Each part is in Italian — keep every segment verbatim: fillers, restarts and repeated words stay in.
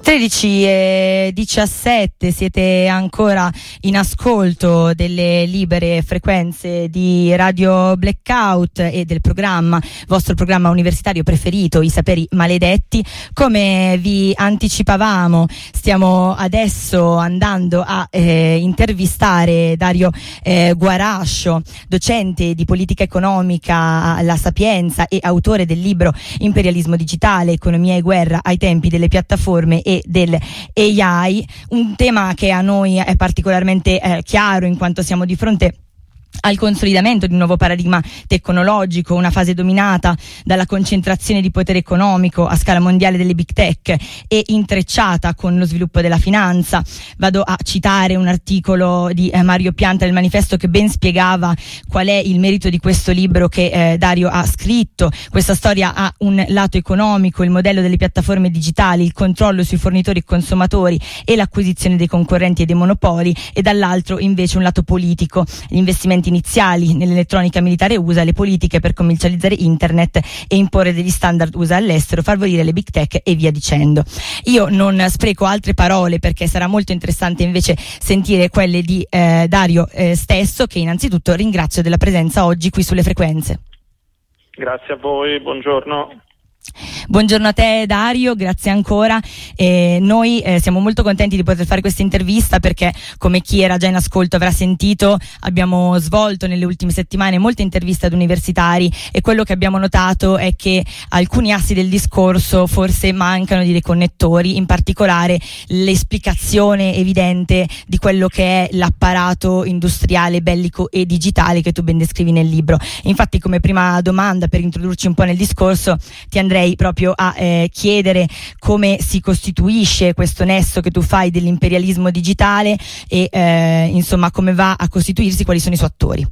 tredici e diciassette, siete ancora in ascolto delle libere frequenze di Radio Blackout e del programma, vostro programma universitario preferito, I Saperi Maledetti. Come vi anticipavamo, stiamo adesso andando a eh, intervistare Dario eh, Guarascio, docente di politica economica alla Sapienza e autore del libro Imperialismo digitale, economia e guerra ai tempi delle piattaforme e del A I, un tema che a noi è particolarmente eh, chiaro, in quanto siamo di fronte al consolidamento di un nuovo paradigma tecnologico, una fase dominata dalla concentrazione di potere economico a scala mondiale delle big tech e intrecciata con lo sviluppo della finanza. Vado a citare un articolo di eh, Mario Pianta del Manifesto che ben spiegava qual è il merito di questo libro che eh, Dario ha scritto. Questa storia ha un lato economico, il modello delle piattaforme digitali, il controllo sui fornitori e consumatori e l'acquisizione dei concorrenti e dei monopoli, e dall'altro invece un lato politico, gli investimenti iniziali nell'elettronica militare U S A, le politiche per commercializzare internet e imporre degli standard U S A all'estero, favorire le big tech e via dicendo. Io non spreco altre parole perché sarà molto interessante invece sentire quelle di eh, Dario eh, stesso, che innanzitutto ringrazio della presenza oggi qui sulle frequenze. Grazie a voi, buongiorno. Buongiorno a te Dario, grazie ancora. Eh, noi eh, siamo molto contenti di poter fare questa intervista perché, come chi era già in ascolto avrà sentito, abbiamo svolto nelle ultime settimane molte interviste ad universitari e quello che abbiamo notato è che alcuni assi del discorso forse mancano di dei connettori, in particolare l'esplicazione evidente di quello che è l'apparato industriale, bellico e digitale che tu ben descrivi nel libro. Infatti, come prima domanda, per introdurci un po' nel discorso, ti andrei proprio a eh, chiedere come si costituisce questo nesso che tu fai dell'imperialismo digitale e eh, insomma come va a costituirsi, quali sono i suoi attori.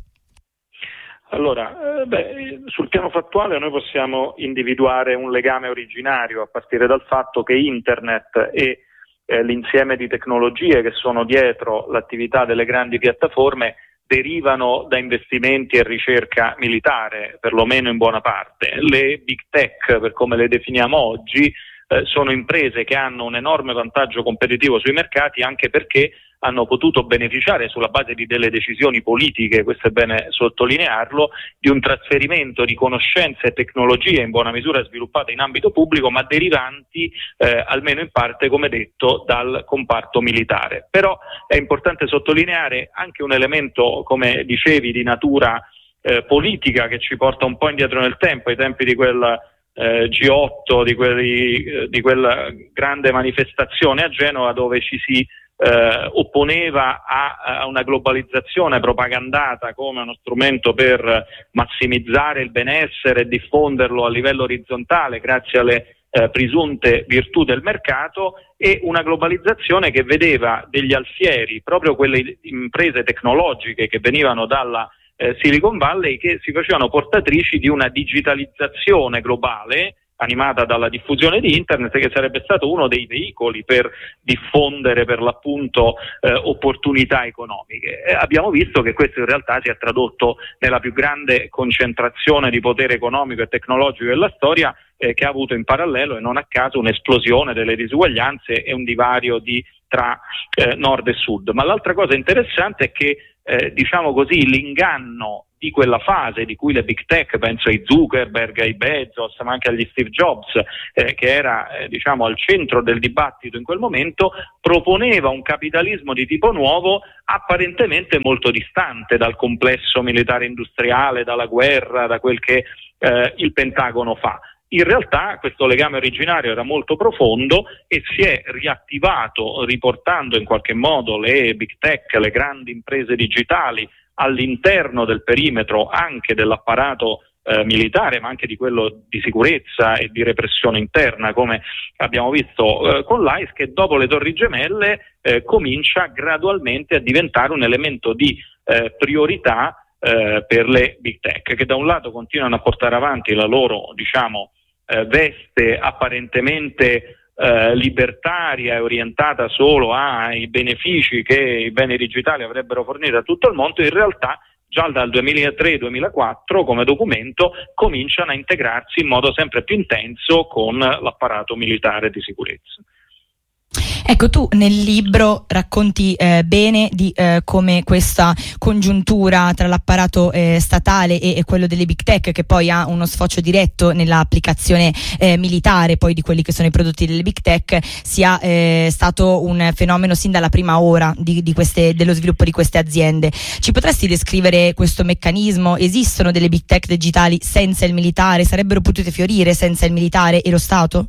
Allora, eh, beh, sul piano fattuale noi possiamo individuare un legame originario a partire dal fatto che internet e eh, l'insieme di tecnologie che sono dietro l'attività delle grandi piattaforme derivano da investimenti e ricerca militare, perlomeno in buona parte. Le big tech, per come le definiamo oggi, eh, sono imprese che hanno un enorme vantaggio competitivo sui mercati, anche perché hanno potuto beneficiare, sulla base di delle decisioni politiche, questo è bene sottolinearlo, di un trasferimento di conoscenze e tecnologie in buona misura sviluppate in ambito pubblico, ma derivanti eh, almeno in parte, come detto, dal comparto militare. Però è importante sottolineare anche un elemento, come dicevi, di natura eh, politica, che ci porta un po' indietro nel tempo, ai tempi di quel eh, G otto, di, quelli, eh, di quella grande manifestazione a Genova, dove ci si Eh, opponeva a, a una globalizzazione propagandata come uno strumento per massimizzare il benessere e diffonderlo a livello orizzontale grazie alle eh, presunte virtù del mercato, e una globalizzazione che vedeva degli alfieri proprio quelle imprese tecnologiche che venivano dalla eh, Silicon Valley, che si facevano portatrici di una digitalizzazione globale animata dalla diffusione di internet, che sarebbe stato uno dei veicoli per diffondere per l'appunto eh, opportunità economiche. E abbiamo visto che questo in realtà si è tradotto nella più grande concentrazione di potere economico e tecnologico della storia, eh, che ha avuto in parallelo, e non a caso, un'esplosione delle disuguaglianze e un divario di, tra eh, nord e sud. Ma l'altra cosa interessante è che eh, diciamo così, l'inganno di quella fase di cui le big tech, penso ai Zuckerberg, ai Bezos, ma anche agli Steve Jobs, eh, che era eh, diciamo al centro del dibattito in quel momento, proponeva un capitalismo di tipo nuovo, apparentemente molto distante dal complesso militare industriale, dalla guerra, da quel che eh, il Pentagono fa. In realtà questo legame originario era molto profondo e si è riattivato riportando in qualche modo le big tech, le grandi imprese digitali, all'interno del perimetro anche dell'apparato eh, militare, ma anche di quello di sicurezza e di repressione interna, come abbiamo visto eh, con l'A I S, che dopo le Torri Gemelle eh, comincia gradualmente a diventare un elemento di eh, priorità eh, per le big tech, che da un lato continuano a portare avanti la loro, diciamo, eh, veste apparentemente Eh, libertaria e orientata solo ai benefici che i beni digitali avrebbero fornito a tutto il mondo. In realtà già dal duemilatré duemilaquattro come documento cominciano a integrarsi in modo sempre più intenso con l'apparato militare di sicurezza. Ecco, tu nel libro racconti eh, bene di eh, come questa congiuntura tra l'apparato eh, statale e, e quello delle big tech, che poi ha uno sfocio diretto nell'applicazione eh, militare poi di quelli che sono i prodotti delle big tech, sia eh, stato un fenomeno sin dalla prima ora di, di queste, dello sviluppo di queste aziende. Ci potresti descrivere questo meccanismo? Esistono delle big tech digitali senza il militare? Sarebbero potute fiorire senza il militare e lo Stato?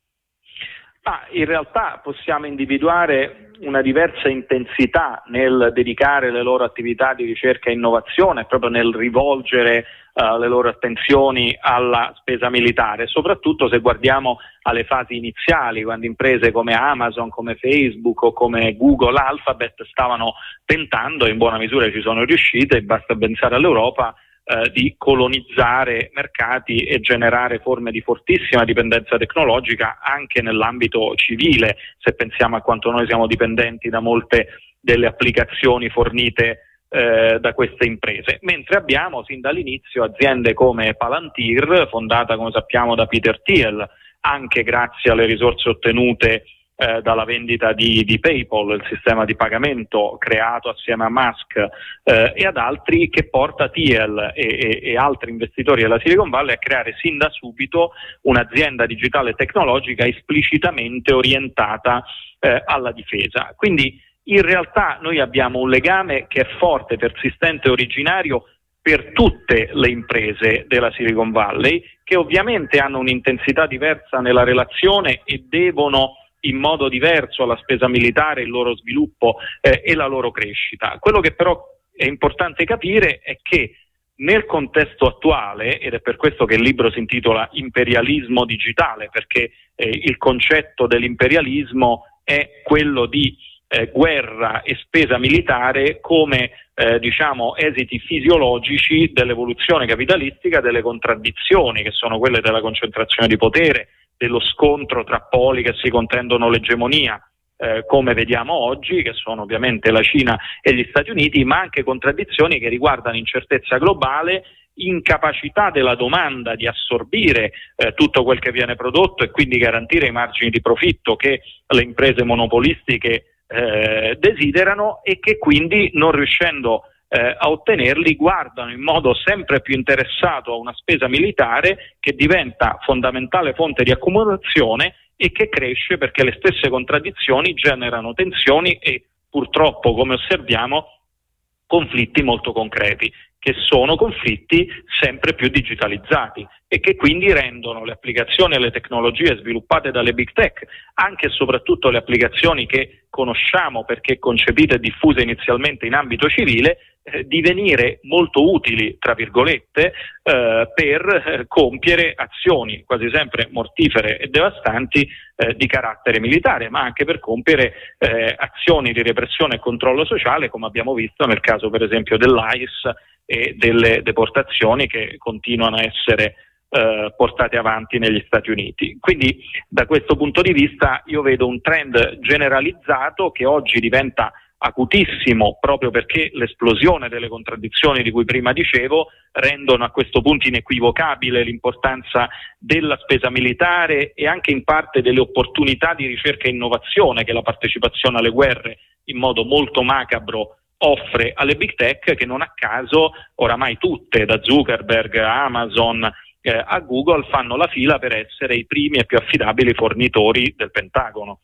Ma in realtà possiamo individuare una diversa intensità nel dedicare le loro attività di ricerca e innovazione, proprio nel rivolgere uh, le loro attenzioni alla spesa militare, soprattutto se guardiamo alle fasi iniziali, quando imprese come Amazon, come Facebook o come Google, Alphabet stavano tentando, e in buona misura ci sono riuscite, basta pensare all'Europa, Eh, di colonizzare mercati e generare forme di fortissima dipendenza tecnologica anche nell'ambito civile, se pensiamo a quanto noi siamo dipendenti da molte delle applicazioni fornite eh, da queste imprese. Mentre abbiamo sin dall'inizio aziende come Palantir, fondata come sappiamo da Peter Thiel, anche grazie alle risorse ottenute Eh, dalla vendita di, di PayPal, il sistema di pagamento creato assieme a Musk eh, e ad altri, che porta Thiel e, e, e altri investitori della Silicon Valley a creare sin da subito un'azienda digitale tecnologica esplicitamente orientata eh, alla difesa. Quindi in realtà noi abbiamo un legame che è forte, persistente e originario per tutte le imprese della Silicon Valley, che ovviamente hanno un'intensità diversa nella relazione e devono in modo diverso alla spesa militare, il loro sviluppo eh, e la loro crescita. Quello che però è importante capire è che nel contesto attuale, ed è per questo che il libro si intitola Imperialismo digitale, perché eh, il concetto dell'imperialismo è quello di eh, guerra e spesa militare come eh, diciamo esiti fisiologici dell'evoluzione capitalistica, delle contraddizioni che sono quelle della concentrazione di potere, dello scontro tra poli che si contendono l'egemonia, eh, come vediamo oggi, che sono ovviamente la Cina e gli Stati Uniti, ma anche contraddizioni che riguardano incertezza globale, incapacità della domanda di assorbire eh, tutto quel che viene prodotto e quindi garantire i margini di profitto che le imprese monopolistiche eh, desiderano, e che quindi, non riuscendo Eh, a ottenerli, guardano in modo sempre più interessato a una spesa militare che diventa fondamentale fonte di accumulazione e che cresce perché le stesse contraddizioni generano tensioni e purtroppo, come osserviamo, conflitti molto concreti, che sono conflitti sempre più digitalizzati e che quindi rendono le applicazioni e le tecnologie sviluppate dalle big tech, anche e soprattutto le applicazioni che conosciamo perché concepite e diffuse inizialmente in ambito civile, eh, divenire molto utili, tra virgolette, eh, per eh, compiere azioni quasi sempre mortifere e devastanti eh, di carattere militare, ma anche per compiere eh, azioni di repressione e controllo sociale, come abbiamo visto nel caso per esempio dell'A I S e delle deportazioni che continuano a essere eh, portate avanti negli Stati Uniti. Quindi da questo punto di vista io vedo un trend generalizzato che oggi diventa acutissimo proprio perché l'esplosione delle contraddizioni di cui prima dicevo rendono a questo punto inequivocabile l'importanza della spesa militare e anche in parte delle opportunità di ricerca e innovazione che la partecipazione alle guerre in modo molto macabro offre alle big tech, che non a caso oramai tutte, da Zuckerberg a Amazon eh, a Google, fanno la fila per essere i primi e più affidabili fornitori del Pentagono.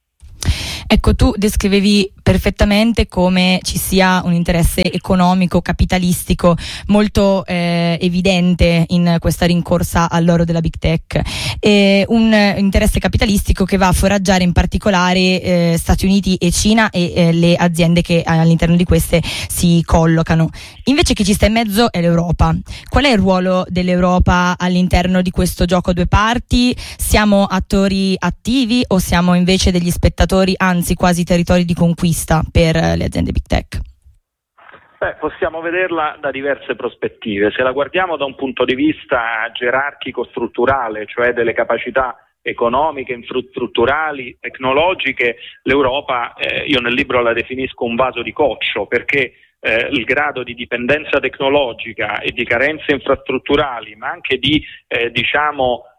Ecco, tu descrivevi perfettamente come ci sia un interesse economico, capitalistico molto eh, evidente in questa rincorsa all'oro della big tech, e un interesse capitalistico che va a foraggiare in particolare eh, Stati Uniti e Cina e eh, le aziende che all'interno di queste si collocano. Invece chi ci sta in mezzo è l'Europa. Qual è il ruolo dell'Europa all'interno di questo gioco a due parti? Siamo attori attivi o siamo invece degli spettatori, anzi quasi territori di conquista per le aziende big tech? Beh, possiamo vederla da diverse prospettive. Se la guardiamo da un punto di vista gerarchico-strutturale, cioè delle capacità economiche, infrastrutturali, tecnologiche, l'Europa, eh, io nel libro la definisco un vaso di coccio, perché eh, il grado di dipendenza tecnologica e di carenze infrastrutturali, ma anche di, eh, diciamo,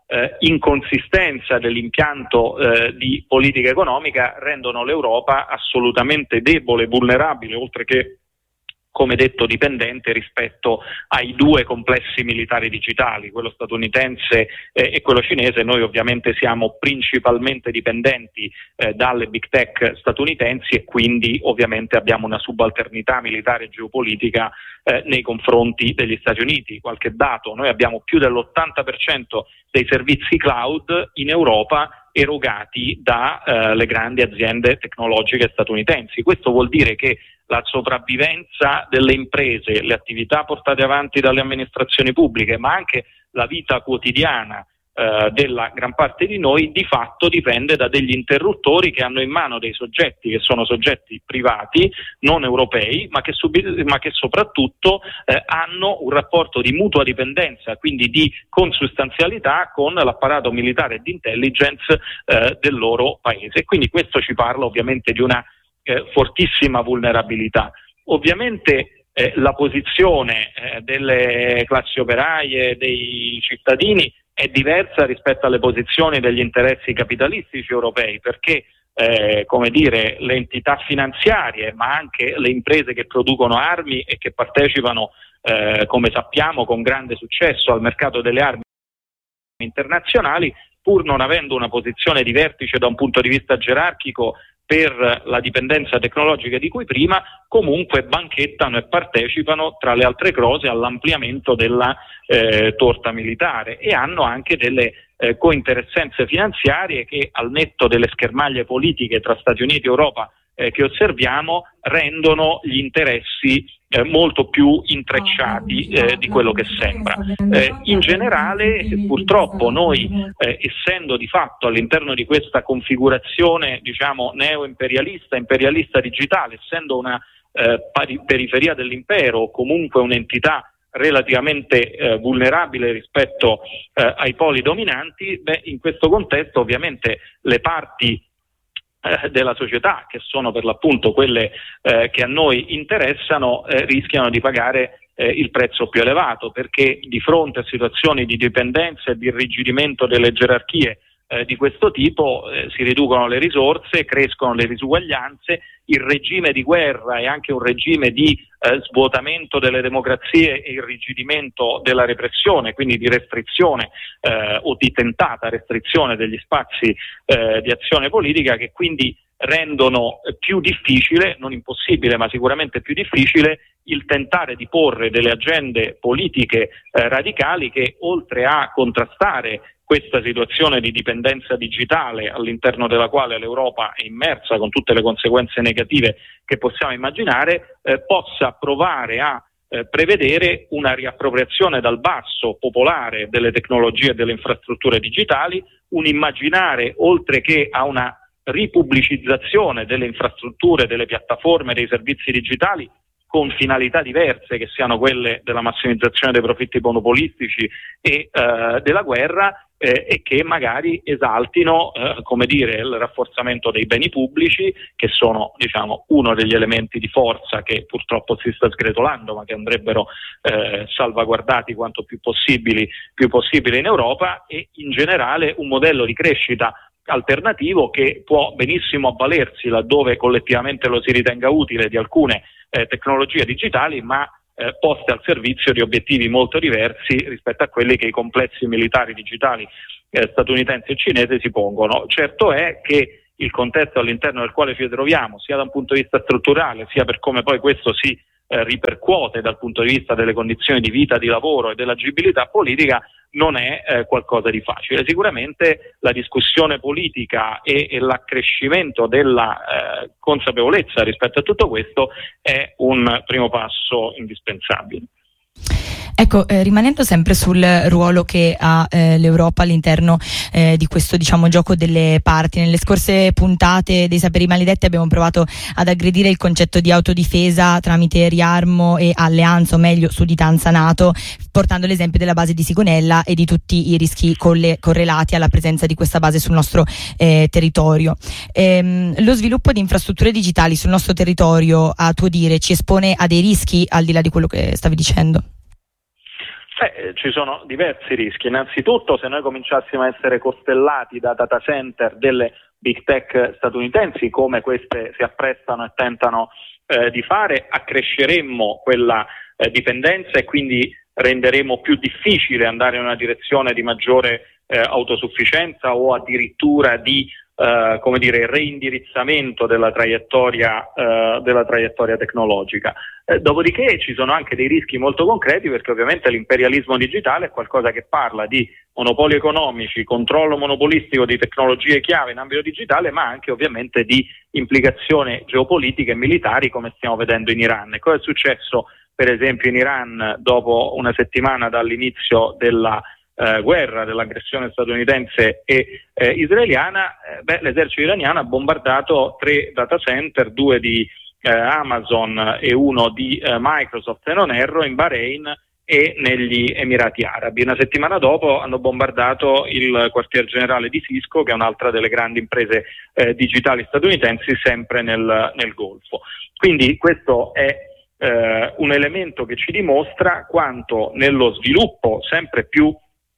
eh, inconsistenza dell'impianto eh, di politica economica rendono l'Europa assolutamente debole, vulnerabile, oltre che, come detto, dipendente rispetto ai due complessi militari digitali, quello statunitense eh, e quello cinese. Noi ovviamente siamo principalmente dipendenti eh, dalle big tech statunitensi e quindi ovviamente abbiamo una subalternità militare e geopolitica eh, nei confronti degli Stati Uniti. Qualche dato: noi abbiamo più dell'ottanta per cento dei servizi cloud in Europa erogati dalle eh, grandi aziende tecnologiche statunitensi. Questo vuol dire che la sopravvivenza delle imprese, le attività portate avanti dalle amministrazioni pubbliche, ma anche la vita quotidiana eh, della gran parte di noi, di fatto dipende da degli interruttori che hanno in mano dei soggetti che sono soggetti privati, non europei, ma che, subi- ma che soprattutto eh, hanno un rapporto di mutua dipendenza, quindi di consustanzialità con l'apparato militare e di intelligence eh, del loro paese. E quindi questo ci parla ovviamente di una Eh, fortissima vulnerabilità. Ovviamente eh, la posizione eh, delle classi operaie, dei cittadini è diversa rispetto alle posizioni degli interessi capitalistici europei, perché eh, come dire, le entità finanziarie, ma anche le imprese che producono armi e che partecipano, eh, come sappiamo, con grande successo al mercato delle armi internazionali, pur non avendo una posizione di vertice da un punto di vista gerarchico per la dipendenza tecnologica di cui prima, comunque banchettano e partecipano, tra le altre cose, all'ampliamento della eh, torta militare e hanno anche delle eh, cointeressenze finanziarie che, al netto delle schermaglie politiche tra Stati Uniti e Europa eh, che osserviamo, rendono gli interessi eh, molto più intrecciati eh, di quello che sembra. Eh, in generale, purtroppo, noi, eh, essendo di fatto all'interno di questa configurazione, diciamo, neo-imperialista, imperialista digitale, essendo una eh, pari- periferia dell'impero o comunque un'entità relativamente eh, vulnerabile rispetto eh, ai poli dominanti, beh, in questo contesto ovviamente le parti della società, che sono per l'appunto quelle eh, che a noi interessano, eh, rischiano di pagare eh, il prezzo più elevato, perché di fronte a situazioni di dipendenza e di irrigidimento delle gerarchie eh, di questo tipo eh, si riducono le risorse, crescono le disuguaglianze, il regime di guerra è anche un regime di eh, svuotamento delle democrazie e irrigidimento della repressione, quindi di restrizione eh, o di tentata restrizione degli spazi eh, di azione politica, che quindi rendono più difficile, non impossibile, ma sicuramente più difficile, il tentare di porre delle agende politiche eh, radicali che, oltre a contrastare questa situazione di dipendenza digitale all'interno della quale l'Europa è immersa con tutte le conseguenze negative che possiamo immaginare, eh, possa provare a eh, prevedere una riappropriazione dal basso popolare delle tecnologie e delle infrastrutture digitali, un immaginare, oltre che a una ripubblicizzazione delle infrastrutture, delle piattaforme, dei servizi digitali, con finalità diverse, che siano quelle della massimizzazione dei profitti monopolistici e eh, della guerra, eh, e che magari esaltino eh, come dire, il rafforzamento dei beni pubblici, che sono, diciamo, uno degli elementi di forza che purtroppo si sta sgretolando, ma che andrebbero eh, salvaguardati quanto più possibili, più possibile in Europa, e in generale un modello di crescita alternativo che può benissimo avvalersi, laddove collettivamente lo si ritenga utile, di alcune eh, tecnologie digitali, ma eh, poste al servizio di obiettivi molto diversi rispetto a quelli che i complessi militari digitali eh, statunitensi e cinesi si pongono. Certo è che il contesto all'interno del quale ci troviamo, sia da un punto di vista strutturale, sia per come poi questo si eh, ripercuote dal punto di vista delle condizioni di vita, di lavoro e dell'agibilità politica, non è eh, qualcosa di facile. Sicuramente la discussione politica e, e l'accrescimento della eh, consapevolezza rispetto a tutto questo è un primo passo indispensabile. Ecco, eh, rimanendo sempre sul ruolo che ha eh, l'Europa all'interno eh, di questo, diciamo, gioco delle parti, nelle scorse puntate dei Saperi Maledetti abbiamo provato ad aggredire il concetto di autodifesa tramite riarmo e alleanza, o meglio sudditanza NATO, portando l'esempio della base di Sigonella e di tutti i rischi colle- correlati alla presenza di questa base sul nostro eh, territorio. Ehm, lo sviluppo di infrastrutture digitali sul nostro territorio, a tuo dire, ci espone a dei rischi, al di là di quello che stavi dicendo? Eh, ci sono diversi rischi. Innanzitutto, se noi cominciassimo a essere costellati da data center delle big tech statunitensi, come queste si apprestano e tentano eh, di fare, accresceremmo quella eh, dipendenza e quindi renderemo più difficile andare in una direzione di maggiore eh, autosufficienza o addirittura di Uh, come dire, reindirizzamento della traiettoria uh, della traiettoria tecnologica. Eh, dopodiché ci sono anche dei rischi molto concreti, perché ovviamente l'imperialismo digitale è qualcosa che parla di monopoli economici, controllo monopolistico di tecnologie chiave in ambito digitale, ma anche ovviamente di implicazioni geopolitiche e militari, come stiamo vedendo in Iran. E cosa è successo per esempio in Iran dopo una settimana dall'inizio della Eh, guerra, dell'aggressione statunitense e eh, israeliana? Eh, beh, l'esercito iraniano ha bombardato tre data center, due di eh, Amazon e uno di eh, Microsoft, se non erro, in Bahrain e negli Emirati Arabi. Una settimana dopo hanno bombardato il quartier generale di Cisco, che è un'altra delle grandi imprese eh, digitali statunitensi, sempre nel, nel Golfo. Quindi questo è eh, un elemento che ci dimostra quanto nello sviluppo sempre più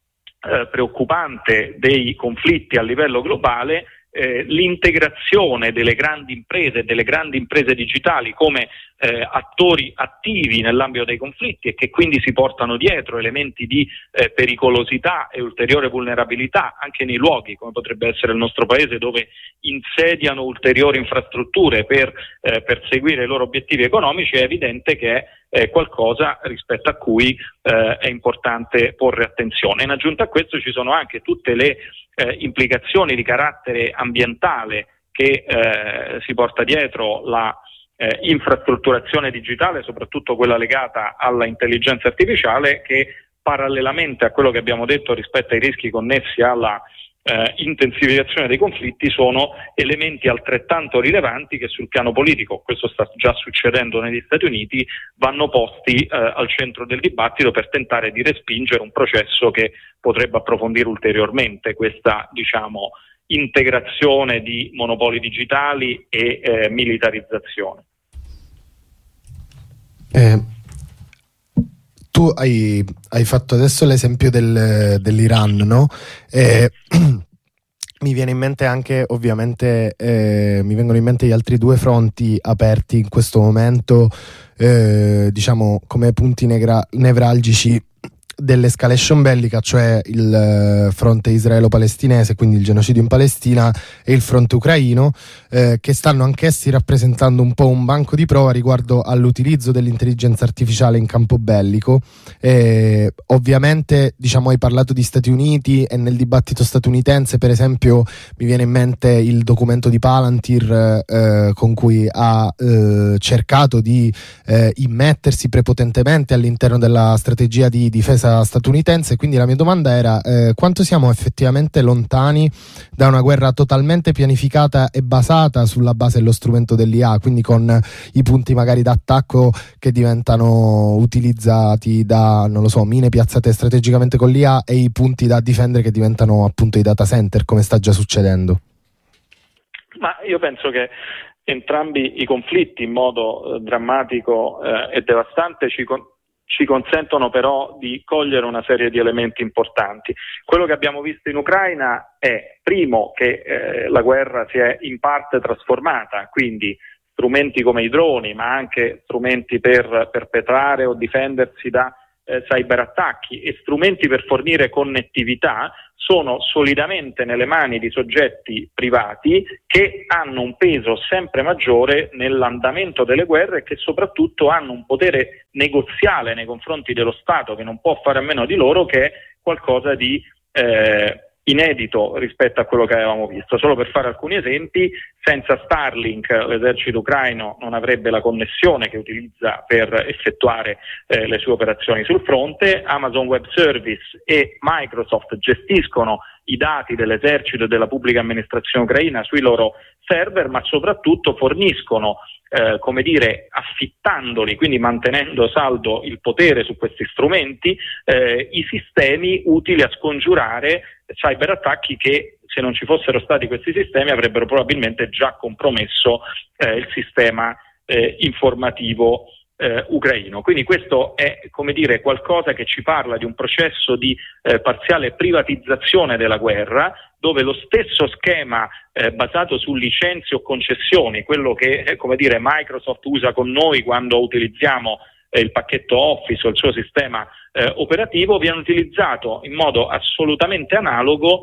Eh, preoccupante dei conflitti a livello globale eh, l'integrazione delle grandi imprese, delle grandi imprese digitali come eh, attori attivi nell'ambito dei conflitti, e che quindi si portano dietro elementi di eh, pericolosità e ulteriore vulnerabilità anche nei luoghi come potrebbe essere il nostro paese, dove insediano ulteriori infrastrutture per eh, perseguire i loro obiettivi economici. È evidente che è eh, qualcosa rispetto a cui eh, è importante porre attenzione. In aggiunta a questo ci sono anche tutte le eh, implicazioni di carattere ambientale che eh, si porta dietro la eh, infrastrutturazione digitale, soprattutto quella legata alla intelligenza artificiale, che parallelamente a quello che abbiamo detto rispetto ai rischi connessi alla eh, intensificazione dei conflitti, sono elementi altrettanto rilevanti che sul piano politico, questo sta già succedendo negli Stati Uniti, vanno posti eh, al centro del dibattito per tentare di respingere un processo che potrebbe approfondire ulteriormente questa, diciamo, integrazione di monopoli digitali e eh, militarizzazione. Eh, tu hai, hai fatto adesso l'esempio del, dell'Iran, no? Eh, mi viene in mente anche, ovviamente, eh, mi vengono in mente gli altri due fronti aperti in questo momento, eh, diciamo come punti negra- nevralgici dell'escalation bellica, cioè il fronte israelo-palestinese, quindi il genocidio in Palestina, e il fronte ucraino, eh, che stanno anch'essi rappresentando un po' un banco di prova riguardo all'utilizzo dell'intelligenza artificiale in campo bellico. Eh, ovviamente, diciamo, hai parlato di Stati Uniti, e nel dibattito statunitense, per esempio, mi viene in mente il documento di Palantir eh, con cui ha eh, cercato di eh, immettersi prepotentemente all'interno della strategia di difesa statunitense. Quindi la mia domanda era eh, quanto siamo effettivamente lontani da una guerra totalmente pianificata e basata sulla base dello strumento dell'I A, quindi con i punti magari d'attacco che diventano utilizzati da, non lo so, mine piazzate strategicamente con l'I A, e i punti da difendere che diventano appunto i data center, come sta già succedendo. Ma io penso che entrambi i conflitti, in modo eh, drammatico eh, e devastante, ci con- ci consentono però di cogliere una serie di elementi importanti. Quello che abbiamo visto in Ucraina è, primo, che eh, la guerra si è in parte trasformata, quindi strumenti come i droni, ma anche strumenti per perpetrare o difendersi da eh, cyberattacchi e strumenti per fornire connettività sono solidamente nelle mani di soggetti privati che hanno un peso sempre maggiore nell'andamento delle guerre e che soprattutto hanno un potere negoziale nei confronti dello Stato, che non può fare a meno di loro, che è qualcosa di eh, inedito rispetto a quello che avevamo visto. Solo per fare alcuni esempi, senza Starlink l'esercito ucraino non avrebbe la connessione che utilizza per effettuare eh, le sue operazioni sul fronte. Amazon Web Service e Microsoft gestiscono i dati dell'esercito e della pubblica amministrazione ucraina sui loro server, ma soprattutto forniscono, eh, come dire, affittandoli, quindi mantenendo saldo il potere su questi strumenti, eh, i sistemi utili a scongiurare cyberattacchi che, se non ci fossero stati questi sistemi, avrebbero probabilmente già compromesso eh, il sistema eh, informativo eh, ucraino. Quindi questo è, come dire, qualcosa che ci parla di un processo di eh, parziale privatizzazione della guerra, dove lo stesso schema eh, basato su licenze o concessioni, quello che eh, come dire Microsoft usa con noi quando utilizziamo eh, il pacchetto Office o il suo sistema eh, operativo, viene utilizzato in modo assolutamente analogo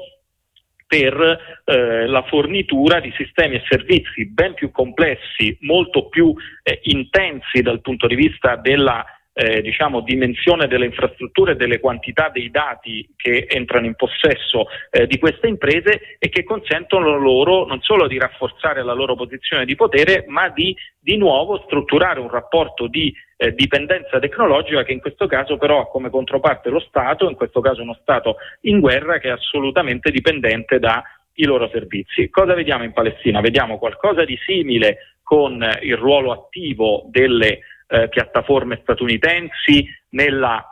per eh, la fornitura di sistemi e servizi ben più complessi, molto più eh, intensi dal punto di vista della Eh, diciamo dimensione delle infrastrutture e delle quantità dei dati che entrano in possesso eh, di queste imprese, e che consentono loro non solo di rafforzare la loro posizione di potere, ma di di nuovo strutturare un rapporto di eh, dipendenza tecnologica che in questo caso però ha come controparte lo Stato, in questo caso uno Stato in guerra che è assolutamente dipendente dai loro servizi. Cosa vediamo in Palestina? Vediamo qualcosa di simile con il ruolo attivo delle Eh, piattaforme statunitensi nella,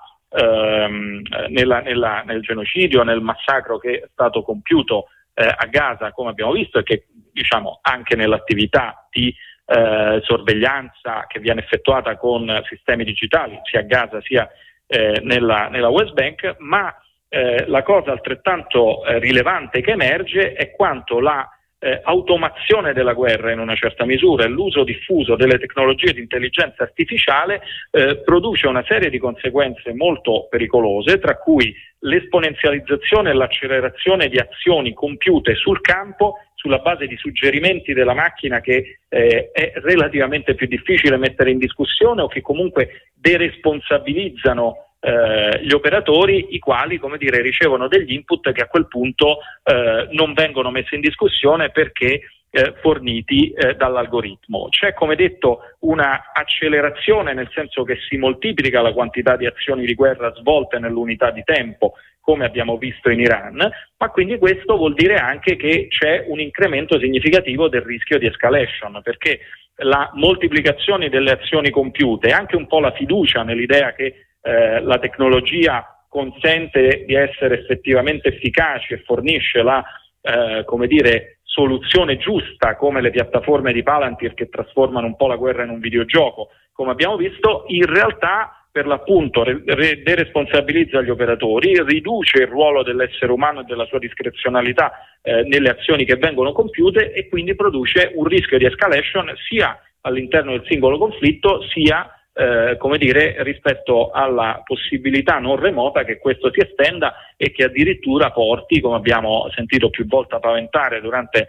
ehm, nella, nella, nel genocidio, nel massacro che è stato compiuto eh, a Gaza, come abbiamo visto, e che diciamo anche nell'attività di eh, sorveglianza che viene effettuata con sistemi digitali sia a Gaza sia eh, nella, nella West Bank. Ma eh, la cosa altrettanto eh, rilevante che emerge è quanto la Eh, automazione della guerra in una certa misura e l'uso diffuso delle tecnologie di intelligenza artificiale eh, produce una serie di conseguenze molto pericolose, tra cui l'esponenzializzazione e l'accelerazione di azioni compiute sul campo sulla base di suggerimenti della macchina che eh, è relativamente più difficile mettere in discussione, o che comunque deresponsabilizzano Eh, gli operatori, i quali, come dire, ricevono degli input che a quel punto eh, non vengono messi in discussione perché eh, forniti eh, dall'algoritmo. C'è, come detto, una accelerazione, nel senso che si moltiplica la quantità di azioni di guerra svolte nell'unità di tempo, come abbiamo visto in Iran, ma quindi questo vuol dire anche che c'è un incremento significativo del rischio di escalation, perché la moltiplicazione delle azioni compiute e anche un po' la fiducia nell'idea che Eh, la tecnologia consente di essere effettivamente efficaci e fornisce la eh, come dire soluzione giusta, come le piattaforme di Palantir che trasformano un po' la guerra in un videogioco, come abbiamo visto, in realtà per l'appunto re- re- deresponsabilizza gli operatori, riduce il ruolo dell'essere umano e della sua discrezionalità eh, nelle azioni che vengono compiute, e quindi produce un rischio di escalation sia all'interno del singolo conflitto sia Eh, come dire rispetto alla possibilità non remota che questo si estenda e che addirittura porti, come abbiamo sentito più volte paventare durante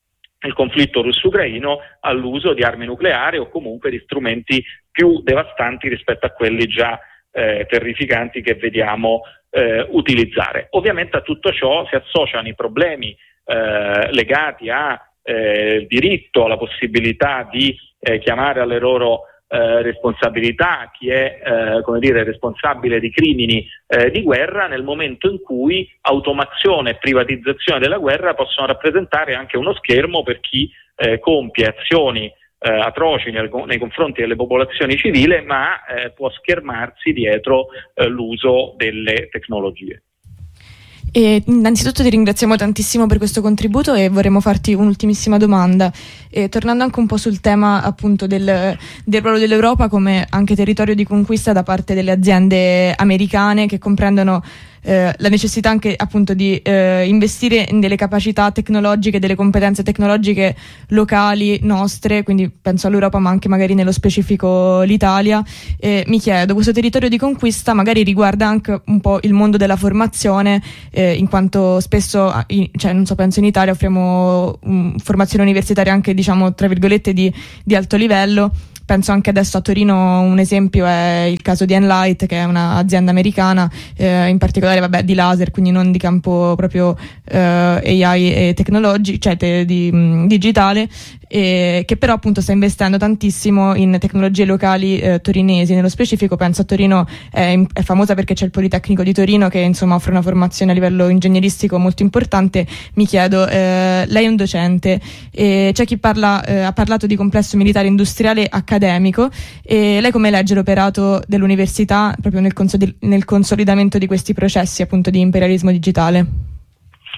il conflitto russo-ucraino, all'uso di armi nucleari o comunque di strumenti più devastanti rispetto a quelli già eh, terrificanti che vediamo eh, utilizzare. Ovviamente a tutto ciò si associano i problemi eh, legati a eh, diritto, alla possibilità di eh, chiamare alle loro Eh, responsabilità chi è eh, come dire responsabile di crimini eh, di guerra, nel momento in cui automazione e privatizzazione della guerra possono rappresentare anche uno schermo per chi eh, compie azioni eh, atroci nel, nei confronti delle popolazioni civili, ma eh, può schermarsi dietro eh, l'uso delle tecnologie. E innanzitutto ti ringraziamo tantissimo per questo contributo e vorremmo farti un'ultimissima domanda, e tornando anche un po' sul tema appunto del, del ruolo dell'Europa come anche territorio di conquista da parte delle aziende americane, che comprendono eh, la necessità anche appunto di eh, investire in delle capacità tecnologiche, delle competenze tecnologiche locali nostre, quindi penso all'Europa ma anche magari nello specifico l'Italia. Eh, mi chiedo, questo territorio di conquista magari riguarda anche un po' il mondo della formazione, eh, in quanto spesso, in, cioè non so, penso in Italia offriamo um, formazione universitaria anche diciamo tra virgolette di, di alto livello. Penso anche adesso a Torino, un esempio è il caso di Enlight, che è un'azienda americana, eh, in particolare vabbè, di laser, quindi non di campo proprio eh, A I e tecnologi, cioè te, di, mh, digitale, e che però appunto sta investendo tantissimo in tecnologie locali eh, torinesi. Nello specifico penso a Torino, è, è famosa perché c'è il Politecnico di Torino che insomma offre una formazione a livello ingegneristico molto importante. Mi chiedo, eh, lei è un docente e c'è chi parla, eh, ha parlato di complesso militare industriale accademico, e lei come legge l'operato dell'università proprio nel, consoli- nel consolidamento di questi processi appunto di imperialismo digitale?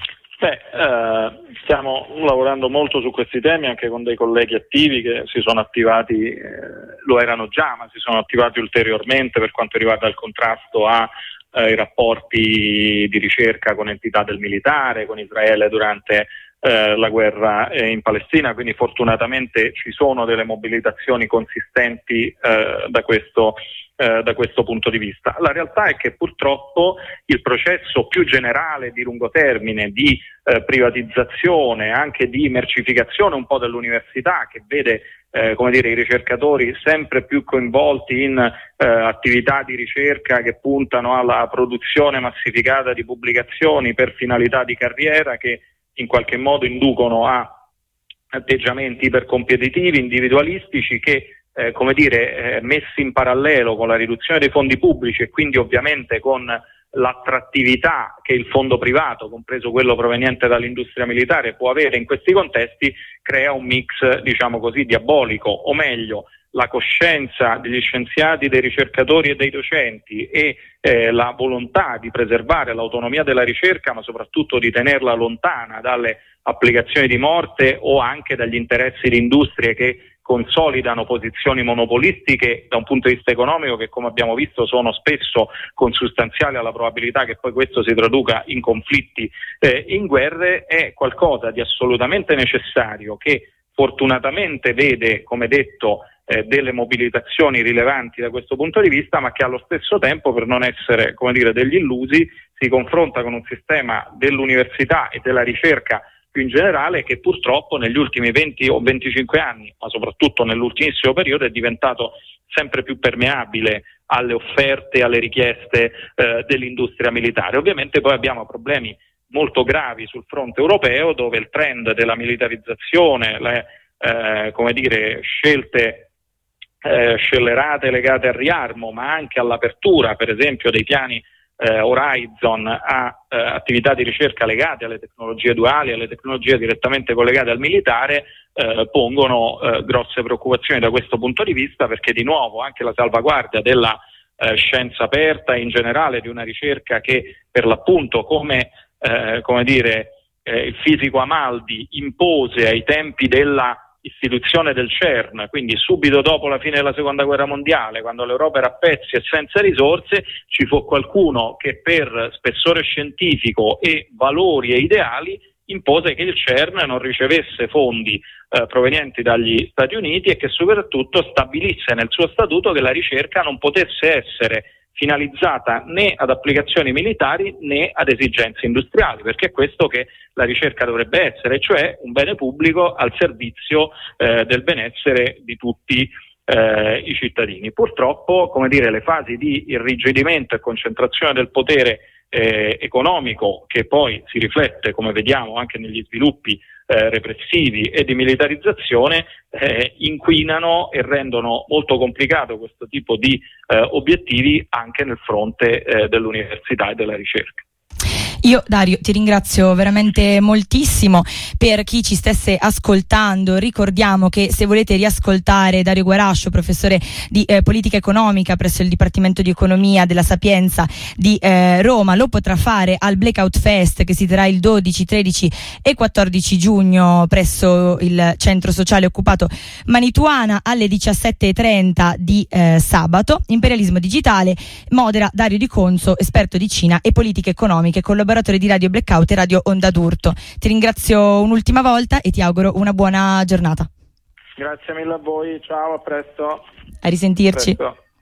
Beh, eh, stiamo lavorando molto su questi temi anche con dei colleghi attivi che si sono attivati, eh, lo erano già, ma si sono attivati ulteriormente per quanto riguarda il contrasto a eh, i rapporti di ricerca con entità del militare, con Israele durante eh, la guerra eh, in Palestina, quindi fortunatamente ci sono delle mobilitazioni consistenti eh, da questo Eh, da questo punto di vista. La realtà è che purtroppo il processo più generale di lungo termine di eh, privatizzazione, anche di mercificazione un po' dell'università, che vede eh, come dire, i ricercatori sempre più coinvolti in eh, attività di ricerca che puntano alla produzione massificata di pubblicazioni per finalità di carriera, che in qualche modo inducono a atteggiamenti ipercompetitivi, individualistici, che Eh, come dire, eh, messi in parallelo con la riduzione dei fondi pubblici e quindi ovviamente con l'attrattività che il fondo privato, compreso quello proveniente dall'industria militare, può avere in questi contesti, crea un mix, diciamo così, diabolico, o meglio, la coscienza degli scienziati, dei ricercatori e dei docenti e eh, la volontà di preservare l'autonomia della ricerca, ma soprattutto di tenerla lontana dalle applicazioni di morte o anche dagli interessi di industrie che consolidano posizioni monopolistiche da un punto di vista economico, che come abbiamo visto sono spesso consustanziali alla probabilità che poi questo si traduca in conflitti, eh, in guerre, è qualcosa di assolutamente necessario, che fortunatamente vede, come detto, eh, delle mobilitazioni rilevanti da questo punto di vista, ma che allo stesso tempo, per non essere, come dire, degli illusi, si confronta con un sistema dell'università e della ricerca più in generale, che purtroppo negli ultimi venti o venticinque anni, ma soprattutto nell'ultimissimo periodo, è diventato sempre più permeabile alle offerte e alle richieste eh, dell'industria militare. Ovviamente poi abbiamo problemi molto gravi sul fronte europeo, dove il trend della militarizzazione, le eh, come dire, scelte eh, scellerate legate al riarmo, ma anche all'apertura, per esempio, dei piani Eh, Horizon a eh, attività di ricerca legate alle tecnologie duali, alle tecnologie direttamente collegate al militare, eh, pongono eh, grosse preoccupazioni da questo punto di vista, perché di nuovo anche la salvaguardia della eh, scienza aperta e in generale di una ricerca che per l'appunto, come, eh, come dire, eh, il fisico Amaldi impose ai tempi della istituzione del CERN, quindi subito dopo la fine della seconda guerra mondiale, quando l'Europa era a pezzi e senza risorse, ci fu qualcuno che per spessore scientifico e valori e ideali impose che il CERN non ricevesse fondi eh, provenienti dagli Stati Uniti e che soprattutto stabilisse nel suo statuto che la ricerca non potesse essere finalizzata né ad applicazioni militari né ad esigenze industriali, perché è questo che la ricerca dovrebbe essere, cioè un bene pubblico al servizio eh, del benessere di tutti eh, i cittadini. Purtroppo, come dire, le fasi di irrigidimento e concentrazione del potere eh, economico, che poi si riflette, come vediamo, anche negli sviluppi Eh, repressivi e di militarizzazione, eh, inquinano e rendono molto complicato questo tipo di eh, obiettivi anche nel fronte eh, dell'università e della ricerca. Io, Dario, ti ringrazio veramente moltissimo. Per chi ci stesse ascoltando, ricordiamo che se volete riascoltare Dario Guarascio, professore di eh, politica economica presso il Dipartimento di Economia della Sapienza di eh, Roma, lo potrà fare al Blackout Fest, che si terrà il dodici, tredici e quattordici giugno presso il centro sociale occupato Manituana alle diciassette e trenta di eh, sabato. Imperialismo digitale, modera Dario Di Conso, esperto di Cina e politiche economiche, collaboratore di Radio Blackout e Radio Onda d'Urto. Ti ringrazio un'ultima volta e ti auguro una buona giornata. Grazie mille a voi, ciao, a presto. A risentirci. A presto.